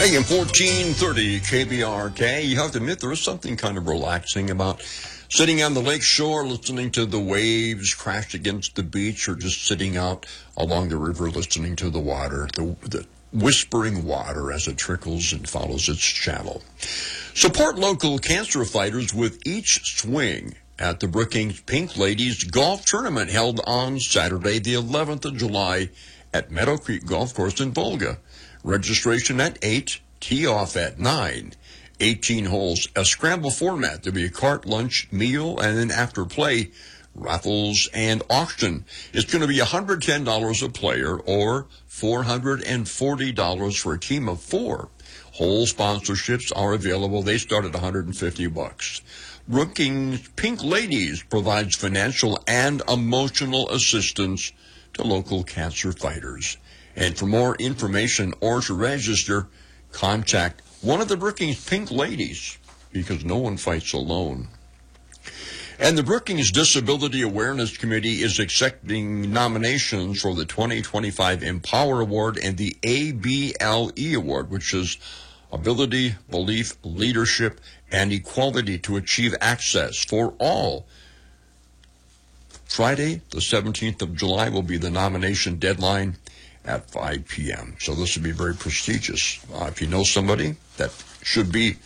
AM 1430 KBRK. You have to admit there is something kind of relaxing about sitting on the lake shore, listening to the waves crash against the beach, or just sitting out along the river, listening to the water, the whispering water as it trickles and follows its channel. Support local cancer fighters with each swing at the Brookings Pink Ladies Golf Tournament held on Saturday, the 11th of July at Meadow Creek Golf Course in Volga. Registration at 8, tee off at 9. 18 holes, a scramble format. There'll be a cart, lunch, meal, and then after play, raffles and auction. It's going to be $110 a player or $440 for a team of 4. Whole sponsorships are available. They start at $150. Brookings Pink Ladies provides financial and emotional assistance to local cancer fighters. And for more information or to register, contact one of the Brookings Pink Ladies, because no one fights alone. And the Brookings Disability Awareness Committee is accepting nominations for the 2025 Empower Award and the ABLE Award, which is Ability, Belief, Leadership, and Equality to Achieve Access for All. Friday, the 17th of July, will be the nomination deadline at 5 p.m. So this will be very prestigious. If you know somebody that should be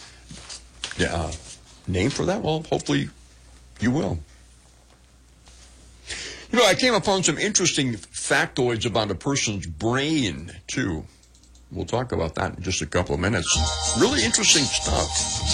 named for that, well, hopefully you will. You know, I came upon some interesting factoids about a person's brain, too. We'll talk about that in just a couple of minutes. Really interesting stuff.